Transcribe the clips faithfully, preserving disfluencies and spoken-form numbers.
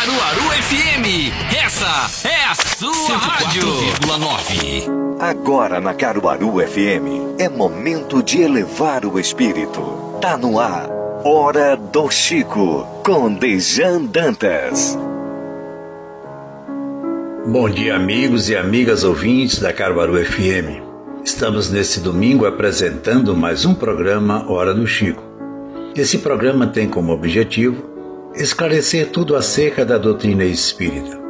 Caruaru F M, essa é a sua rádio. cento e quatro vírgula nove. Agora na Caruaru F M, é momento de elevar o espírito. Tá no ar, Hora do Chico, com Dejan Dantas. Bom dia, amigos e amigas ouvintes da Caruaru F M. Estamos nesse domingo apresentando mais um programa Hora do Chico. Esse programa tem como objetivo esclarecer tudo acerca da doutrina espírita.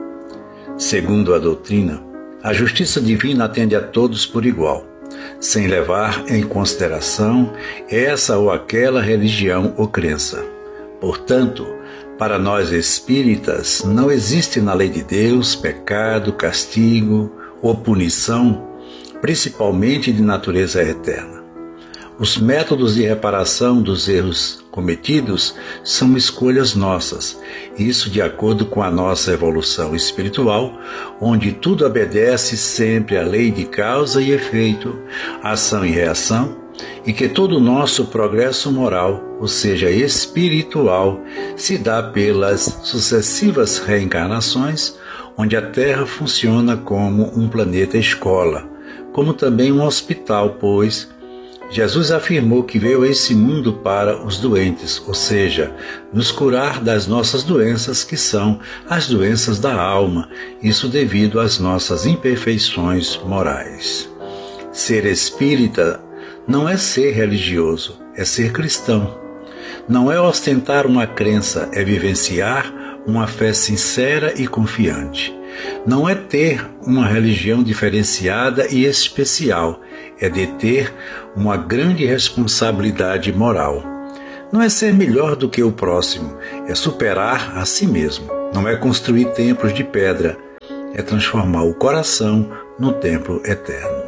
Segundo a doutrina, a justiça divina atende a todos por igual, sem levar em consideração essa ou aquela religião ou crença. Portanto, para nós espíritas, não existe na lei de Deus pecado, castigo ou punição, principalmente de natureza eterna. Os métodos de reparação dos erros cometidos são escolhas nossas, isso de acordo com a nossa evolução espiritual, onde tudo obedece sempre à lei de causa e efeito, ação e reação, e que todo o nosso progresso moral, ou seja, espiritual, se dá pelas sucessivas reencarnações, onde a Terra funciona como um planeta escola, como também um hospital, pois Jesus afirmou que veio a esse mundo para os doentes, ou seja, nos curar das nossas doenças, que são as doenças da alma, isso devido às nossas imperfeições morais. Ser espírita não é ser religioso, é ser cristão. Não é ostentar uma crença, é vivenciar uma fé sincera e confiante. Não é ter uma religião diferenciada e especial, é de ter uma grande responsabilidade moral. Não é ser melhor do que o próximo, é superar a si mesmo. Não é construir templos de pedra, é transformar o coração no templo eterno.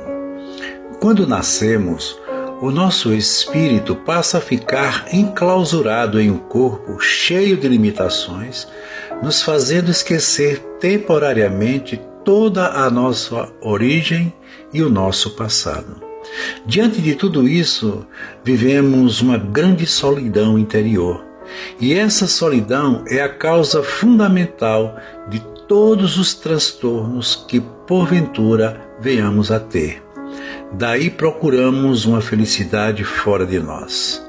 Quando nascemos, o nosso espírito passa a ficar enclausurado em um corpo cheio de limitações, nos fazendo esquecer temporariamente toda a nossa origem e o nosso passado. Diante de tudo isso, vivemos uma grande solidão interior. E essa solidão é a causa fundamental de todos os transtornos que, porventura, venhamos a ter. Daí procuramos uma felicidade fora de nós.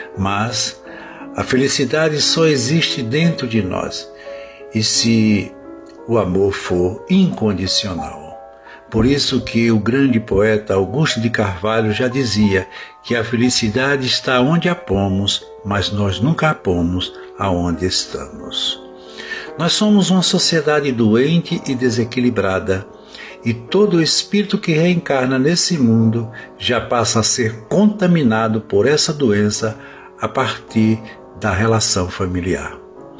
Mas a felicidade só existe dentro de nós, e se o amor for incondicional. Por isso que o grande poeta Augusto de Carvalho já dizia que a felicidade está onde a pomos, mas nós nunca a pomos aonde estamos. Nós somos uma sociedade doente e desequilibrada, e todo espírito que reencarna nesse mundo já passa a ser contaminado por essa doença a partir da relação familiar.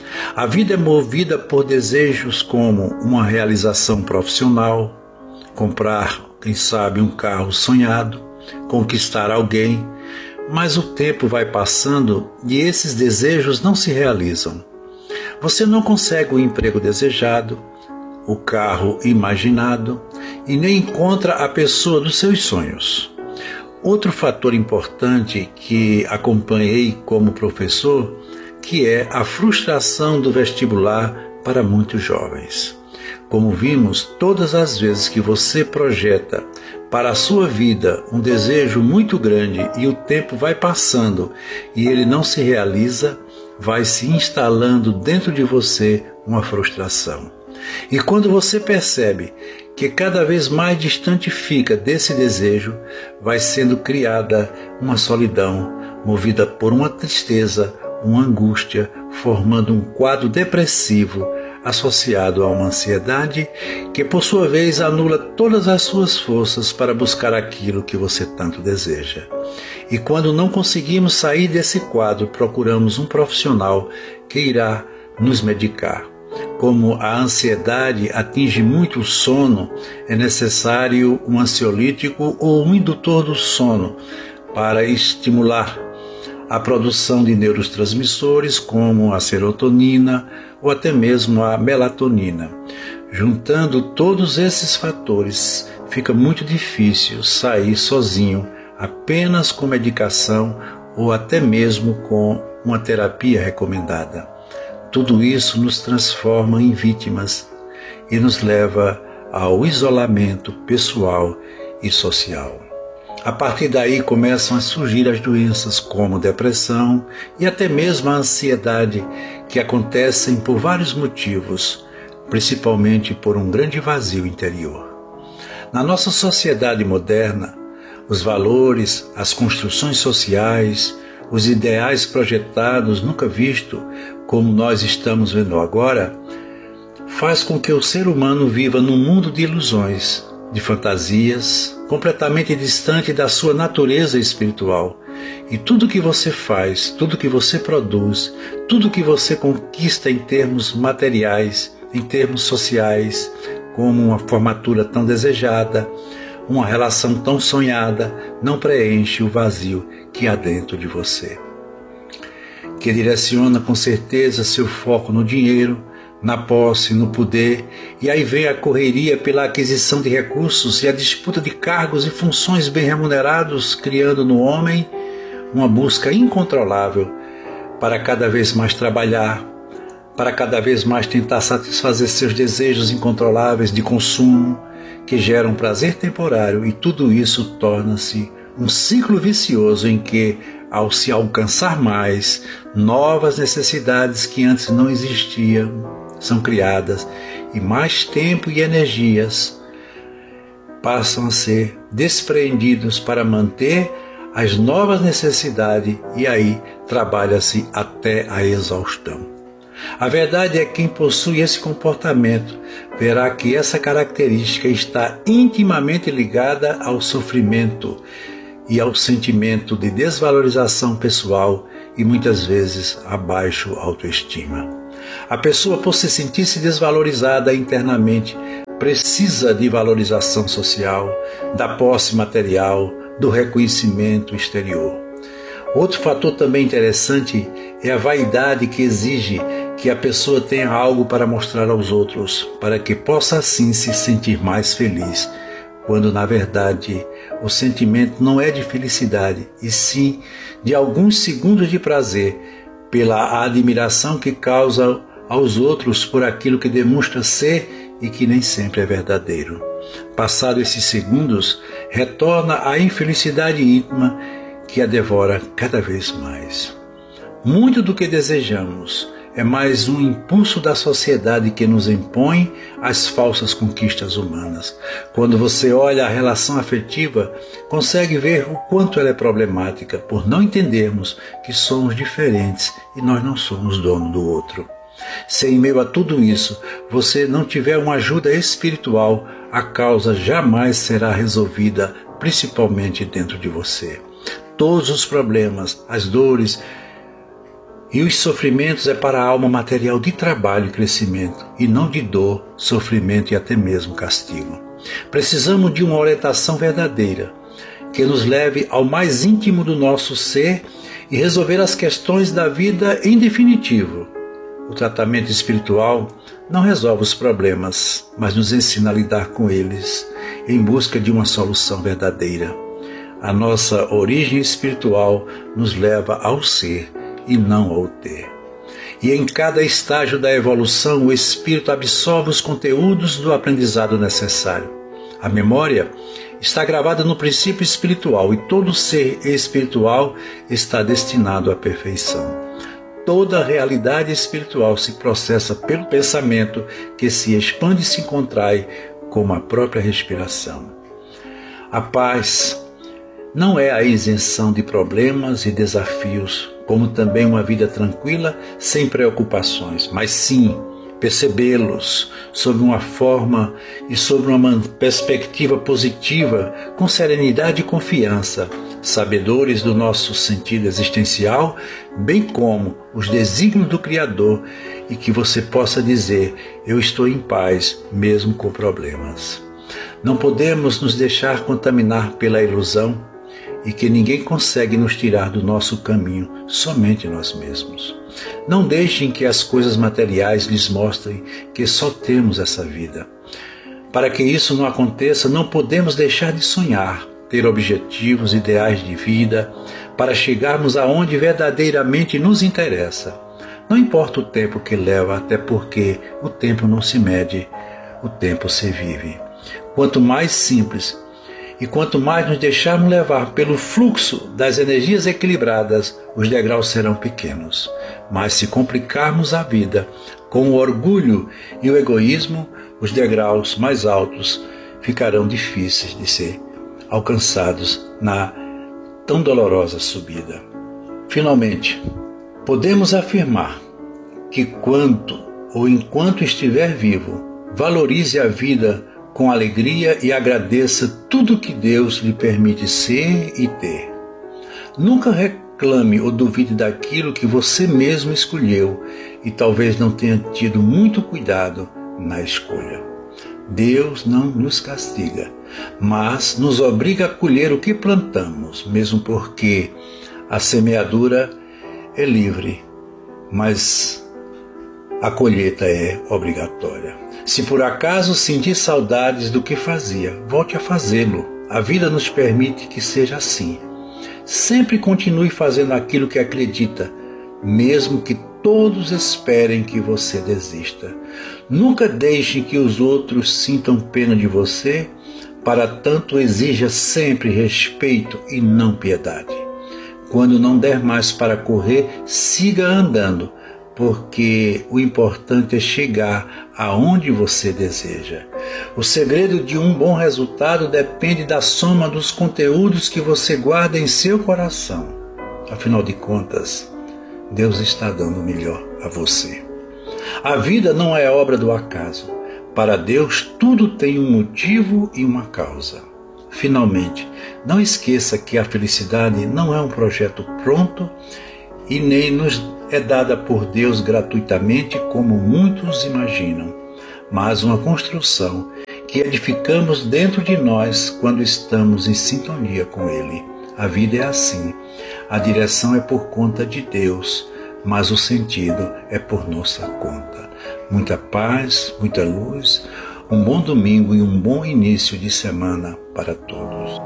A vida é movida por desejos como uma realização profissional, comprar, quem sabe, um carro sonhado, conquistar alguém, mas o tempo vai passando e esses desejos não se realizam. Você não consegue o emprego desejado, o carro imaginado e nem encontra a pessoa dos seus sonhos. Outro fator importante que acompanhei como professor, que é a frustração do vestibular para muitos jovens. Como vimos, todas as vezes que você projeta para a sua vida um desejo muito grande e o tempo vai passando e ele não se realiza, vai se instalando dentro de você uma frustração. E quando você percebe que cada vez mais distante fica desse desejo, vai sendo criada uma solidão, movida por uma tristeza, uma angústia, formando um quadro depressivo associado a uma ansiedade que, por sua vez, anula todas as suas forças para buscar aquilo que você tanto deseja. E quando não conseguimos sair desse quadro, procuramos um profissional que irá nos medicar. Como a ansiedade atinge muito o sono, é necessário um ansiolítico ou um indutor do sono para estimular a produção de neurotransmissores como a serotonina ou até mesmo a melatonina. Juntando todos esses fatores, fica muito difícil sair sozinho, apenas com medicação ou até mesmo com uma terapia recomendada. Tudo isso nos transforma em vítimas e nos leva ao isolamento pessoal e social. A partir daí começam a surgir as doenças como depressão e até mesmo a ansiedade, que acontecem por vários motivos, principalmente por um grande vazio interior. Na nossa sociedade moderna, os valores, as construções sociais, os ideais projetados nunca vistos, como nós estamos vendo agora, faz com que o ser humano viva num mundo de ilusões, de fantasias, completamente distante da sua natureza espiritual. E tudo que você faz, tudo que você produz, tudo que você conquista em termos materiais, em termos sociais, como uma formatura tão desejada, uma relação tão sonhada, não preenche o vazio que há dentro de você, que direciona com certeza seu foco no dinheiro, na posse, no poder, e aí vem a correria pela aquisição de recursos e a disputa de cargos e funções bem remunerados, criando no homem uma busca incontrolável para cada vez mais trabalhar, para cada vez mais tentar satisfazer seus desejos incontroláveis de consumo, que geram prazer temporário, e tudo isso torna-se um ciclo vicioso em que, ao se alcançar mais, novas necessidades que antes não existiam são criadas, e mais tempo e energias passam a ser despreendidos para manter as novas necessidades, e aí trabalha-se até a exaustão. A verdade é que quem possui esse comportamento verá que essa característica está intimamente ligada ao sofrimento e ao sentimento de desvalorização pessoal e muitas vezes a baixa autoestima. A pessoa, por se sentir-se desvalorizada internamente, precisa de valorização social, da posse material, do reconhecimento exterior. Outro fator também interessante é a vaidade, que exige que a pessoa tenha algo para mostrar aos outros, para que possa assim se sentir mais feliz, quando na verdade o sentimento não é de felicidade, e sim de alguns segundos de prazer, pela admiração que causa aos outros por aquilo que demonstra ser e que nem sempre é verdadeiro. Passados esses segundos, retorna a infelicidade íntima que a devora cada vez mais. Muito do que desejamos é mais um impulso da sociedade que nos impõe as falsas conquistas humanas. Quando você olha a relação afetiva, consegue ver o quanto ela é problemática, por não entendermos que somos diferentes e nós não somos dono do outro. Se em meio a tudo isso você não tiver uma ajuda espiritual, a causa jamais será resolvida, principalmente dentro de você. Todos os problemas, as dores e os sofrimentos é para a alma material de trabalho e crescimento, e não de dor, sofrimento e até mesmo castigo. Precisamos de uma orientação verdadeira, que nos leve ao mais íntimo do nosso ser e resolver as questões da vida em definitivo. O tratamento espiritual não resolve os problemas, mas nos ensina a lidar com eles, em busca de uma solução verdadeira. A nossa origem espiritual nos leva ao ser e não ao ter. E em cada estágio da evolução, o espírito absorve os conteúdos do aprendizado necessário. A memória está gravada no princípio espiritual, e todo ser espiritual está destinado à perfeição. Toda a realidade espiritual se processa pelo pensamento, que se expande e se contrai como a própria respiração. A paz não é a isenção de problemas e desafios, como também uma vida tranquila, sem preocupações, mas sim percebê-los sob uma forma e sob uma perspectiva positiva, com serenidade e confiança, sabedores do nosso sentido existencial, bem como os desígnios do Criador, e que você possa dizer: eu estou em paz, mesmo com problemas. Não podemos nos deixar contaminar pela ilusão, e que ninguém consegue nos tirar do nosso caminho, somente nós mesmos. Não deixem que as coisas materiais lhes mostrem que só temos essa vida. Para que isso não aconteça, não podemos deixar de sonhar, ter objetivos, ideais de vida, para chegarmos aonde verdadeiramente nos interessa. Não importa o tempo que leva, até porque o tempo não se mede, o tempo se vive. Quanto mais simples e quanto mais nos deixarmos levar pelo fluxo das energias equilibradas, os degraus serão pequenos. Mas se complicarmos a vida com o orgulho e o egoísmo, os degraus mais altos ficarão difíceis de ser alcançados na tão dolorosa subida. Finalmente, podemos afirmar que quanto ou enquanto estiver vivo, valorize a vida com alegria e agradeça tudo que Deus lhe permite ser e ter. Nunca reclame ou duvide daquilo que você mesmo escolheu e talvez não tenha tido muito cuidado na escolha. Deus não nos castiga, mas nos obriga a colher o que plantamos, mesmo porque a semeadura é livre, mas a colheita é obrigatória. Se por acaso sentir saudades do que fazia, volte a fazê-lo. A vida nos permite que seja assim. Sempre continue fazendo aquilo que acredita, mesmo que todos esperem que você desista. Nunca deixe que os outros sintam pena de você, para tanto exija sempre respeito e não piedade. Quando não der mais para correr, siga andando, porque o importante é chegar aonde você deseja. O segredo de um bom resultado depende da soma dos conteúdos que você guarda em seu coração. Afinal de contas, Deus está dando o melhor a você. A vida não é obra do acaso. Para Deus, tudo tem um motivo e uma causa. Finalmente, não esqueça que a felicidade não é um projeto pronto e nem nos é dada por Deus gratuitamente, como muitos imaginam, mas uma construção que edificamos dentro de nós quando estamos em sintonia com Ele. A vida é assim. A direção é por conta de Deus, mas o sentido é por nossa conta. Muita paz, muita luz, um bom domingo e um bom início de semana para todos.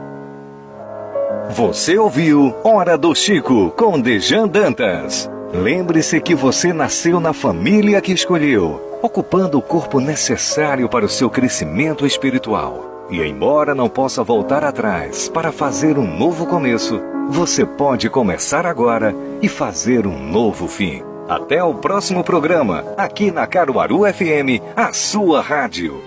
Você ouviu Hora do Chico com Dejan Dantas. Lembre-se que você nasceu na família que escolheu, ocupando o corpo necessário para o seu crescimento espiritual. E embora não possa voltar atrás para fazer um novo começo, você pode começar agora e fazer um novo fim. Até o próximo programa, aqui na Caruaru F M, a sua rádio.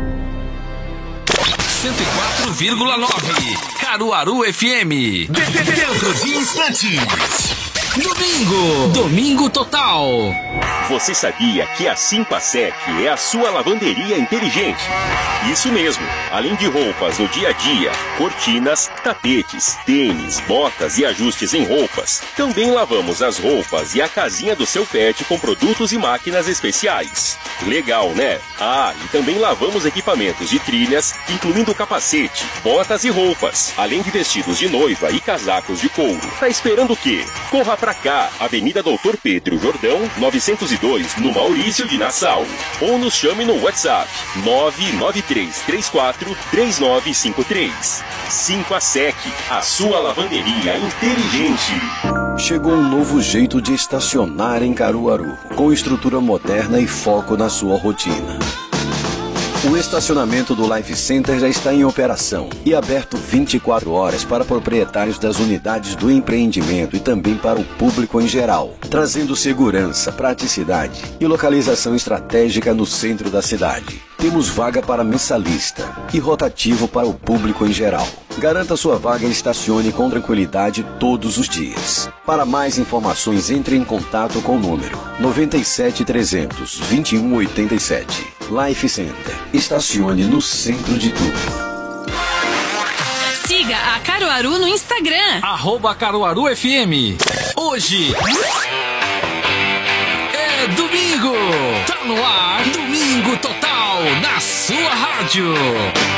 cento e quatro vírgula nove Caruaru F M. Dentro de instantes. Domingo. Domingo total. Você sabia que a Simpasec é a sua lavanderia inteligente? Isso mesmo. Além de roupas no dia a dia, cortinas, tapetes, tênis, botas e ajustes em roupas, também lavamos as roupas e a casinha do seu pet com produtos e máquinas especiais. Legal, né? Ah, e também lavamos equipamentos de trilhas, incluindo capacete, botas e roupas, além de vestidos de noiva e casacos de couro. Tá esperando o quê? Corra pra cá, Avenida Doutor Pedro Jordão, novecentos e dois, no Maurício de Nassau. Ou nos chame no WhatsApp nove nove três três quatro três nove cinco três. Simpasec, a sua lavanderia inteligente. Chegou um novo jeito de estacionar em Caruaru, com estrutura moderna e foco na sua rotina. O estacionamento do Life Center já está em operação e aberto vinte e quatro horas para proprietários das unidades do empreendimento e também para o público em geral, trazendo segurança, praticidade e localização estratégica no centro da cidade. Temos vaga para mensalista e rotativo para o público em geral. Garanta sua vaga e estacione com tranquilidade todos os dias. Para mais informações, entre em contato com o número nove sete trezentos, vinte e um oitenta e sete. Life Center. Estacione no centro de tudo. Siga a Caruaru no Instagram. Arroba Caruaru F M. Hoje é domingo. Tá no ar. Domingo total na sua rádio.